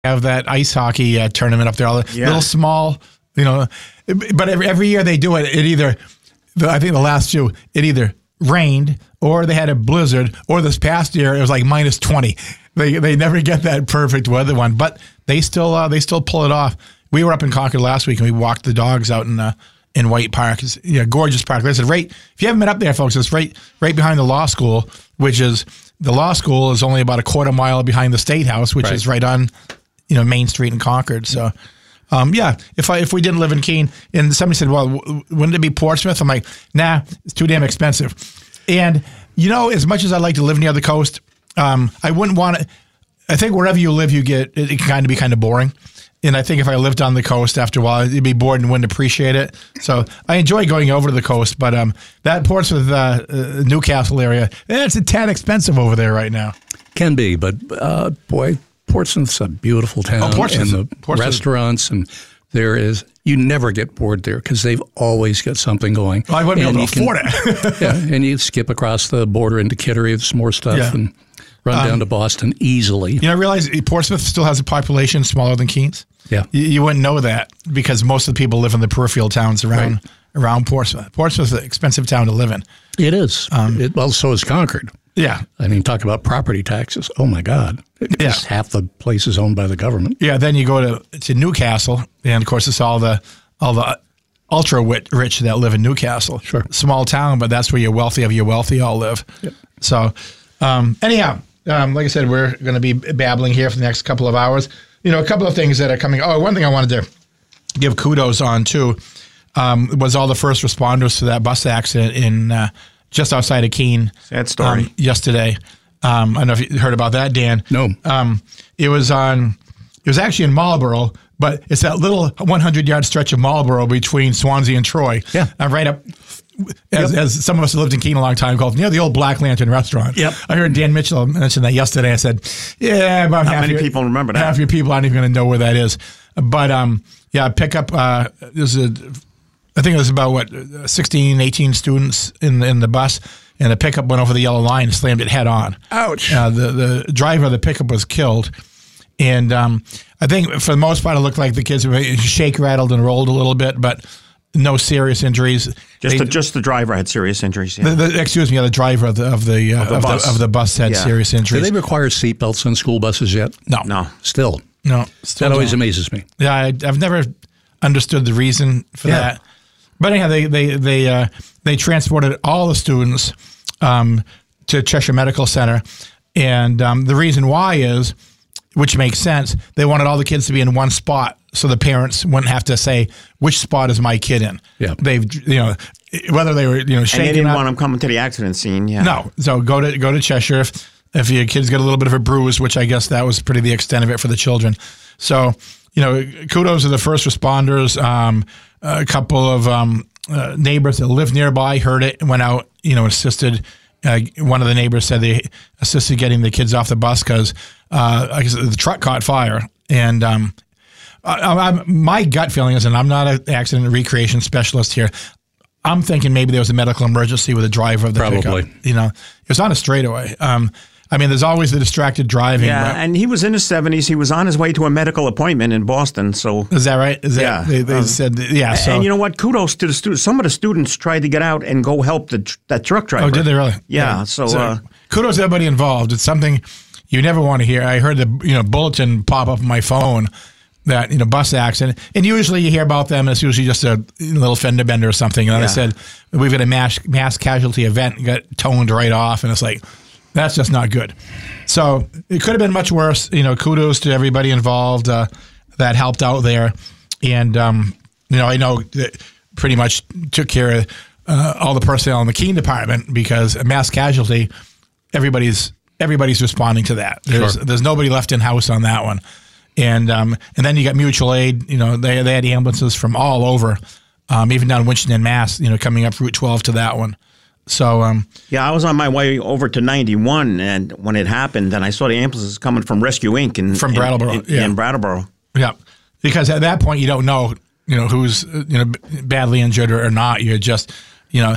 have that ice hockey tournament up there. All the little small, but every year they do it. I think the last two, it either rained or they had a blizzard, or this past year it was like minus 20. They never get that perfect weather one, but they still pull it off. We were up in Concord last week and we walked the dogs out in White Park. It's gorgeous park. Like I said, if you haven't been up there, folks, it's right behind the law school, the law school is only about a quarter mile behind the State House, which is right on Main Street in Concord. So if we didn't live in Keene, and somebody said, well, wouldn't it be Portsmouth? I'm like, nah, it's too damn expensive. And as much as I like to live near the coast, I wouldn't want to. I think wherever you live, it can kind of be kind of boring. And I think if I lived on the coast after a while, you'd be bored and wouldn't appreciate it. So I enjoy going over to the coast, but that Portsmouth, Newcastle area, it's a tad expensive over there right now. Can be, but boy, Portsmouth's a beautiful town. Oh, Portsmouth. And the restaurants, and you never get bored there because they've always got something going. Well, I wouldn't be able to afford it. And you skip across the border into Kittery, some more stuff, and run down to Boston easily. I realize Portsmouth still has a population smaller than Keens. Yeah. You wouldn't know that because most of the people live in the peripheral towns around Portsmouth. Portsmouth's an expensive town to live in. It is. So is Concord. Yeah. I mean, talk about property taxes. Oh, my God. It's half the place is owned by the government. Yeah, then you go to Newcastle, and, of course, it's all the ultra-rich that live in Newcastle. Sure. Small town, but that's where your wealthy all live. Yep. So, anyhow, like I said, we're going to be babbling here for the next couple of hours. A couple of things that are coming. Oh, one thing I wanted to give kudos on, too, was all the first responders to that bus accident in just outside of Keene. Sad story. Yesterday. I don't know if you heard about that, Dan. No. It was actually in Marlborough, but it's that little 100-yard stretch of Marlborough between Swansea and Troy. Yeah. Right up, as some of us who lived in Keene a long time, called near the old Black Lantern restaurant. Yep. I heard Dan Mitchell mention that yesterday. I said, yeah, about Not many people remember that. Half your people aren't even going to know where that is. But, pickup, I think it was about, 16, 18 students in the bus, and the pickup went over the yellow line and slammed it head on. Ouch. The driver of the pickup was killed. And I think for the most part, it looked like the kids were shake, rattled, and rolled a little bit, but no serious injuries. Just the driver had serious injuries. Yeah. The driver of the bus had serious injuries. Do they require seatbelts on school buses yet? No. Still. No. That always amazes me. Yeah, I've never understood the reason for that. But anyhow, they transported all the students to Cheshire Medical Center, and the reason why is, which makes sense, they wanted all the kids to be in one spot so the parents wouldn't have to say, which spot is my kid in? Yeah. They've, whether they were, shaking and they didn't up, want them coming to the accident scene. Yeah. No. So go to Cheshire if your kid's got a little bit of a bruise, which I guess that was pretty the extent of it for the children. So, kudos to the first responders. A couple of neighbors that lived nearby heard it and went out, assisted. One of the neighbors said they assisted getting the kids off the bus because the truck caught fire. And my gut feeling is, and I'm not an accident and recreation specialist here, I'm thinking maybe there was a medical emergency with the driver of the pickup. It was on a straightaway. There's always the distracted driving. Yeah, and he was in his 70s. He was on his way to a medical appointment in Boston. So is that right? Yeah. They said, yeah. So. And you know what? Kudos to the students. Some of the students tried to get out and go help that truck driver. Oh, did they really? Yeah. So kudos to everybody involved. It's something you never want to hear. I heard the bulletin pop up on my phone that bus accident, and usually you hear about them. And it's usually just a little fender bender or something. And then I said we've got a mass casualty event, got toned right off, and it's like. That's just not good. So it could have been much worse. Kudos to everybody involved that helped out there. And, I know that pretty much took care of all the personnel in the Keene department because a mass casualty, everybody's responding to that. There's nobody left in-house on that one. And then you got mutual aid. They had ambulances from all over, even down Winchendon, Mass, coming up Route 12 to that one. So I was on my way over to 91, and when it happened, and I saw the ambulances coming from Rescue Inc. From Brattleboro, in Brattleboboro. Yeah, because at that point you don't know, who's badly injured or not. You're just, you're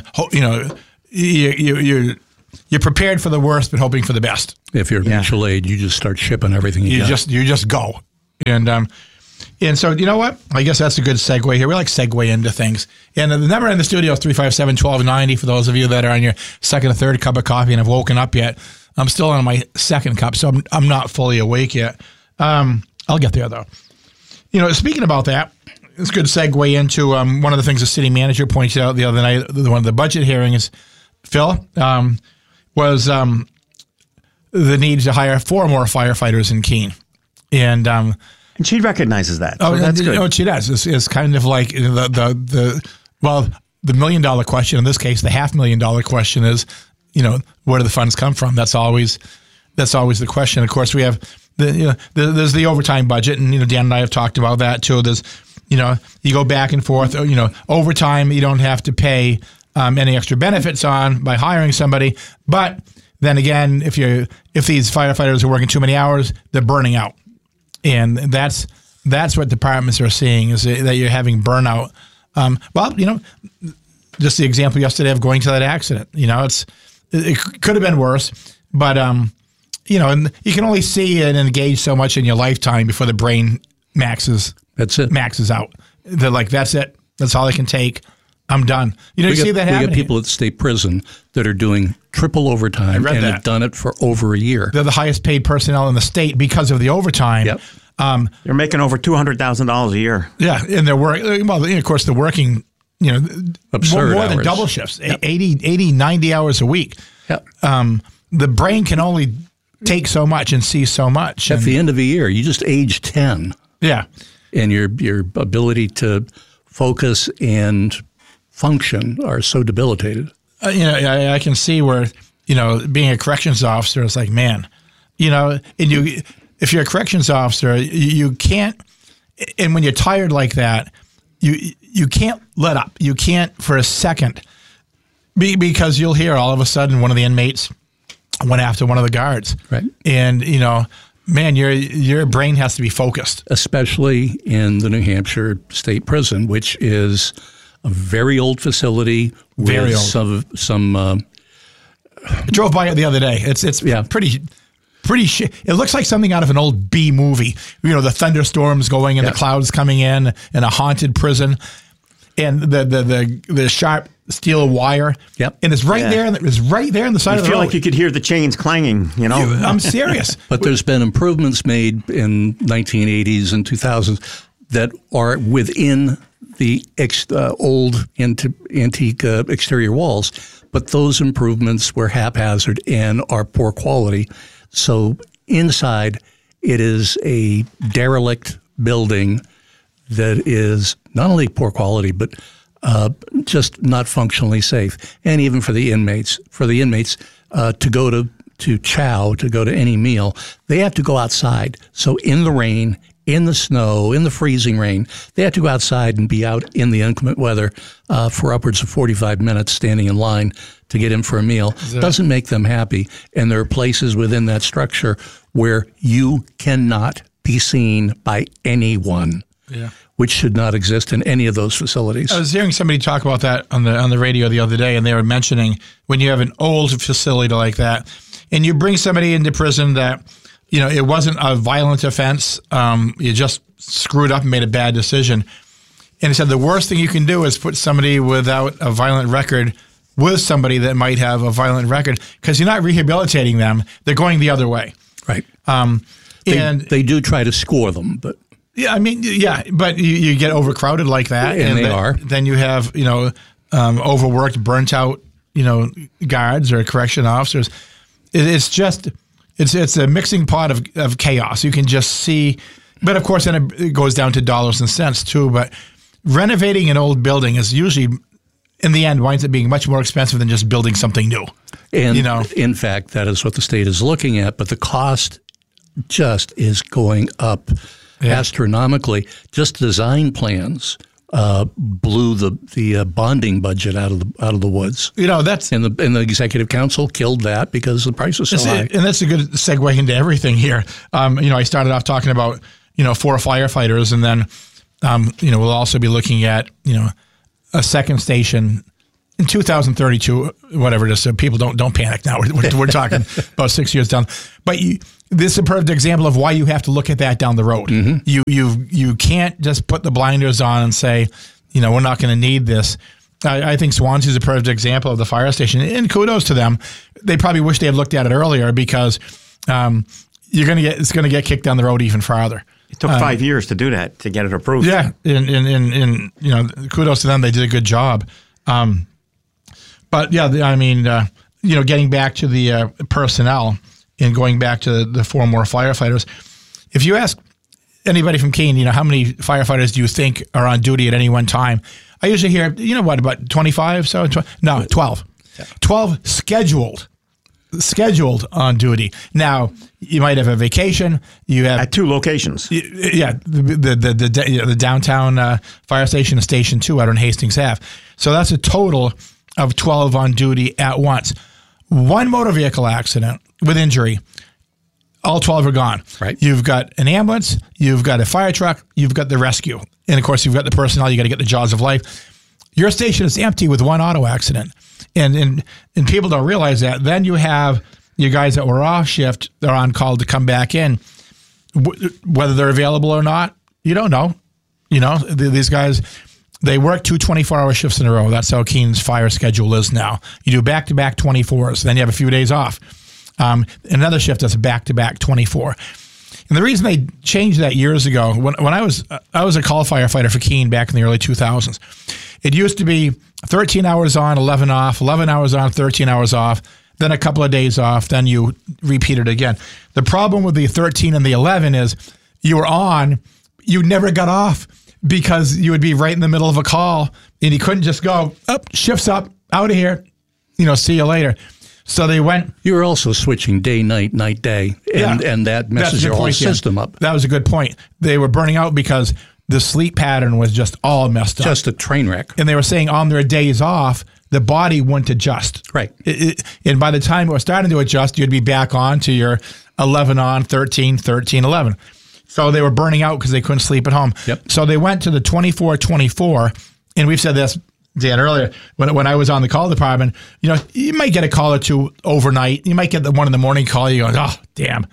prepared for the worst, but hoping for the best. If you're mutual aid, you just start shipping everything you got. You just go. And so, you know what? I guess that's a good segue here. We like segue into things. And the number in the studio is 357-1290 for those of you that are on your second or third cup of coffee and have woken up yet. I'm still on my second cup, so I'm not fully awake yet. I'll get there, though. You know, speaking about that, it's a good segue into one of the things the city manager pointed out the other night, one of the budget hearings, Phil, was the need to hire 4 more firefighters in Keene. And she recognizes that. Oh, so that's good. Oh, she does. It's kind of like the $1 million question. In this case, the $500,000 question is, you know, where do the funds come from? That's always the question. Of course, we have there's the overtime budget, and Dan and I have talked about that too. There's, you go back and forth. Overtime you don't have to pay any extra benefits on by hiring somebody, but then again, if these firefighters are working too many hours, they're burning out. And that's what departments are seeing, is that you're having burnout. Just the example yesterday of going to that accident. It could have been worse, but and you can only see and engage so much in your lifetime before the brain maxes. That's it. Maxes out. They're like, that's it. That's all I can take. I'm done. You see that happening. We get people at the state prison that are doing triple overtime and have done it for over a year. They're the highest paid personnel in the state because of the overtime. Yep. They're making over $200,000 a year. Yeah, and they're working. Well, of course, they're working. Absurd more than hours. double shifts, 80, 90 hours a week. Yep. The brain can only take so much and see so much. At the end of a year, you just age 10. Yeah. And your ability to focus and function are so debilitated. I can see where, being a corrections officer is like, man, and if you're a corrections officer, you can't, and when you're tired like that, you can't let up. You can't for a second, because you'll hear all of a sudden one of the inmates went after one of the guards. Right. And, man, your brain has to be focused. Especially in the New Hampshire State Prison, which is a very old facility with very old. some I drove by it the other day. It's pretty shit. It looks like something out of an old B movie. The thunderstorms going and the clouds coming in, and a haunted prison, and the sharp steel wire. Yep. And it's right there. It's right there on the side of the road. You feel like you could hear the chains clanging. I'm serious. But there's been improvements made in 1980s and 2000s that are within the old antique exterior walls, but those improvements were haphazard and are poor quality. So inside, it is a derelict building that is not only poor quality, but just not functionally safe. And even for the inmates, to go to chow, to go to any meal, they have to go outside. So in the rain, in the snow, in the freezing rain, they have to go outside and be out in the inclement weather for upwards of 45 minutes standing in line to get in for a meal. Doesn't make them happy. And there are places within that structure where you cannot be seen by anyone, which should not exist in any of those facilities. I was hearing somebody talk about that on the radio the other day, and they were mentioning when you have an old facility like that, and you bring somebody into prison that, it wasn't a violent offense. You just screwed up and made a bad decision. And he said the worst thing you can do is put somebody without a violent record with somebody that might have a violent record, because you're not rehabilitating them. They're going the other way. Right. And they do try to score them, but... but you get overcrowded like that. And they are. Then you have, overworked, burnt out, guards or correction officers. It's just... It's a mixing pot of chaos. You can just see, but of course, then it goes down to dollars and cents too. But renovating an old building is usually, in the end, winds up being much more expensive than just building something new. And in fact, that is what the state is looking at. But the cost just is going up astronomically. Just design plans blew the bonding budget out of the woods. That's and the executive council killed that because the price was so high. And that's a good segue into everything here. I started off talking about 4 firefighters, and then we'll also be looking at a second station in 2032, whatever it is, so people don't panic now. We're talking about 6 years down. But this is a perfect example of why you have to look at that down the road. You can't just put the blinders on and say, we're not going to need this. I think Swansea is a perfect example of the fire station, and kudos to them. They probably wish they had looked at it earlier, because it's going to get kicked down the road even farther. It took 5 years to do that, to get it approved. Yeah, and kudos to them. They did a good job. But yeah, I mean, getting back to the personnel and going back to the 4 more firefighters, if you ask anybody from Keene, how many firefighters do you think are on duty at any one time? I usually hear, about 25? So no, 12. Yeah. 12 scheduled on duty. Now, you might have a vacation. You have at 2 locations. Yeah, the downtown fire station and Station 2 out on Hastings Ave. So that's a total of 12 on duty at once. 1 motor vehicle accident with injury, all 12 are gone. Right. You've got an ambulance, you've got a fire truck, you've got the rescue, and of course you've got the personnel. You got to get the jaws of life. Your station is empty with 1 auto accident, and people don't realize that. Then you have your guys that were off shift; they're on call to come back in. Whether they're available or not, you don't know. These guys. They work 2 24-hour shifts in a row. That's how Keene's fire schedule is now. You do back-to-back 24s, then you have a few days off. Another shift that's back-to-back 24. And the reason they changed that years ago, when I was a call firefighter for Keene back in the early 2000s, it used to be 13 hours on, 11 off, 11 hours on, 13 hours off, then a couple of days off, then you repeat it again. The problem with the 13 and the 11 is you were on, you never got off, because you would be right in the middle of a call and you couldn't just go, shifts up, out of here, see you later. So they went. You were also switching day, night, night, day, and that messes your whole system up. That was a good point. They were burning out because the sleep pattern was just all messed up. Just a train wreck. And they were saying on their days off, the body wouldn't adjust. Right. And by the time it was starting to adjust, you'd be back on to your 11 on, 13, 13, 11. So they were burning out because they couldn't sleep at home. Yep. So they went to the 24-24, and we've said this, Dan, earlier, when I was on the call department, you might get a call or 2 overnight. You might get the 1 in the morning call. You go, oh, damn.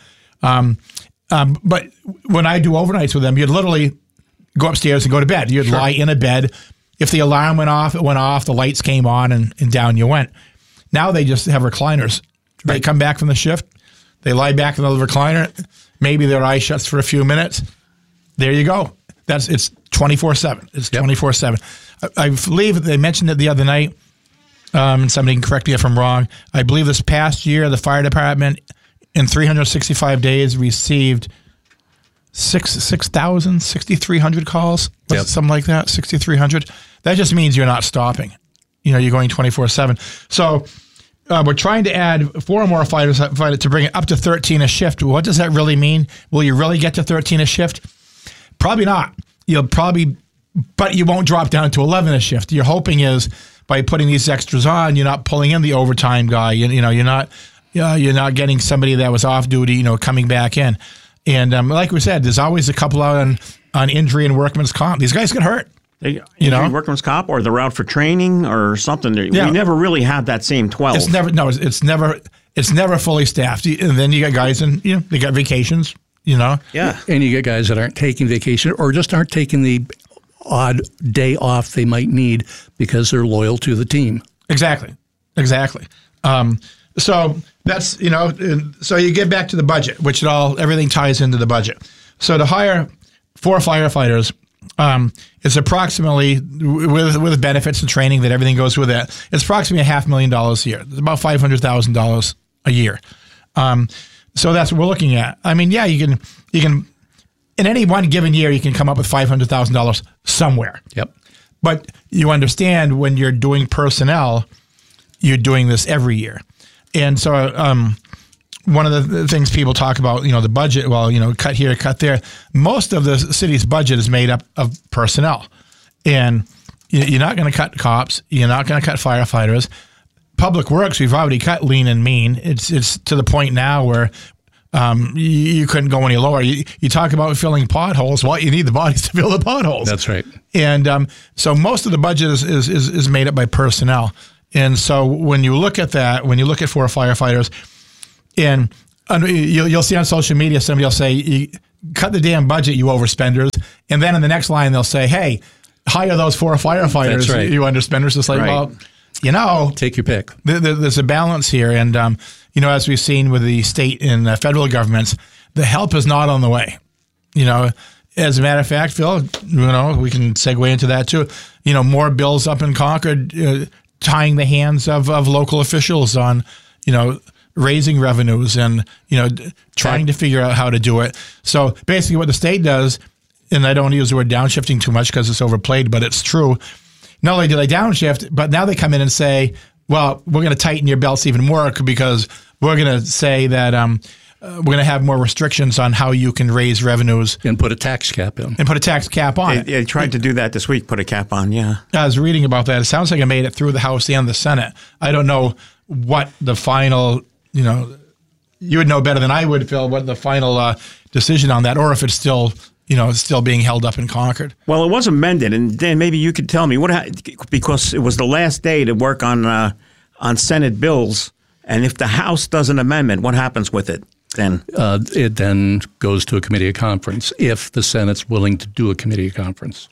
But when I do overnights with them, you'd literally go upstairs and go to bed. You'd lie in a bed. If the alarm went off, it went off. The lights came on, and down you went. Now they just have recliners. Right. They come back from the shift. They lie back in the recliner. Maybe their eye shuts for a few minutes. There you go. It's 24/7. It's 24/7. I believe they mentioned it the other night, and somebody can correct me if I'm wrong. I believe this past year, the fire department in 365 days received 6,300 calls, something like that, 6,300. That just means you're not stopping. You're going 24/7. So we're trying to add 4 more fighters to bring it up to 13 a shift. What does that really mean? Will you really get to 13 a shift? Probably not. But you won't drop down to 11 a shift. Your hoping is by putting these extras on, you're not pulling in the overtime guy. You're not getting somebody that was off duty, coming back in. And like we said, there's always a couple out on injury and workman's comp. These guys get hurt. Workman's comp, or they're out for training or something. Yeah. We never really have that same 12. It's never fully staffed. And then you got guys and they got vacations. Yeah. And you get guys that aren't taking vacation or just aren't taking the odd day off they might need because they're loyal to the team. Exactly. So that's, so you get back to the budget, which everything ties into the budget. So to hire 4 firefighters, it's approximately, with benefits and training that everything goes with it, it's approximately $500,000 a year. It's about $500,000 a year. So that's what we're looking at. I mean, yeah, you can in any one given year, you can come up with $500,000 somewhere. Yep. But you understand when you're doing personnel, you're doing this every year. And so one of the things people talk about, the budget, cut here, cut there. Most of the city's budget is made up of personnel. And you're not going to cut cops. You're not going to cut firefighters. Public Works, we've already cut lean and mean. It's to the point now where you couldn't go any lower. You talk about filling potholes. Well, you need the bodies to fill the potholes. That's right. And so most of the budget is made up by personnel. And so when you look at that, when you look at for firefighters, and you'll see on social media, somebody will say, cut the damn budget, you overspenders. And then in the next line, they'll say, hey, hire those 4 firefighters, That's right. you underspenders. It's like, well, take your pick. There's a balance here. And, as we've seen with the state and federal governments, the help is not on the way. As a matter of fact, Phil, we can segue into that too. More bills up in Concord, tying the hands of local officials on, raising revenues and, trying to figure out how to do it. So basically what the state does, and I don't use the word downshifting too much because it's overplayed, but it's true. Not only do they downshift, but now they come in and say, well, we're going to tighten your belts even more because we're going to say that we're going to have more restrictions on how you can raise revenues. And put a tax cap in. And put a tax cap on it. They tried to do that this week, put a cap on, yeah. I was reading about that. It sounds like it made it through the House and the Senate. I don't know what the final, you would know better than I would, Phil, what the final decision on that, or if it's still, still being held up in Concord. Well, it was amended, and Dan, maybe you could tell me, because it was the last day to work on Senate bills, and if the House does an amendment, what happens with it? Then it then goes to a committee of conference if the Senate's willing to do a committee of conference.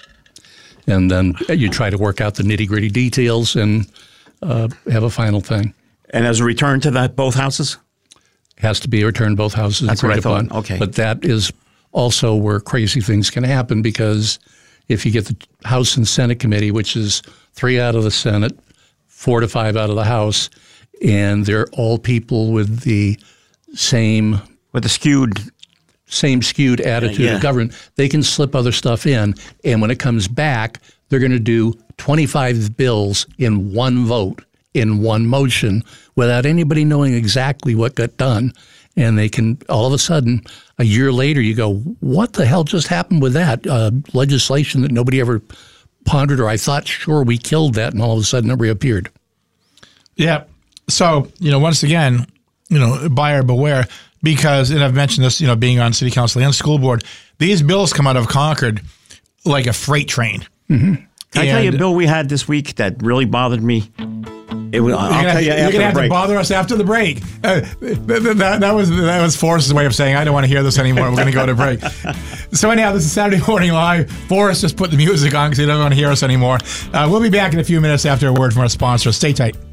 And then you try to work out the nitty-gritty details and have a final thing. And as a return to both houses? Has to be returned both houses. That's what I thought. Upon. Okay. But that is also where crazy things can happen, because if you get the House and Senate committee, which is 3 out of the Senate, 4 to 5 out of the House, and they're all people with the same skewed attitude of government, they can slip other stuff in. And when it comes back, they're going to do 25 bills in one vote, in one motion, without anybody knowing exactly what got done. And they can, all of a sudden, a year later, you go, what the hell just happened with that? Legislation that nobody ever pondered, or I thought, sure, we killed that, and all of a sudden it reappeared. Yeah. So, once again, buyer beware, because, and I've mentioned this, being on city council and school board, these bills come out of Concord like a freight train. Mm-hmm. Can I tell you a bill we had this week that really bothered me? I'll tell you after the break. You're going to have to bother us after the break. That was Forrest's way of saying, I don't want to hear this anymore. We're going to go to break. So anyhow, this is Saturday Morning Live. Forrest just put the music on because he doesn't want to hear us anymore. We'll be back in a few minutes after a word from our sponsor. Stay tight.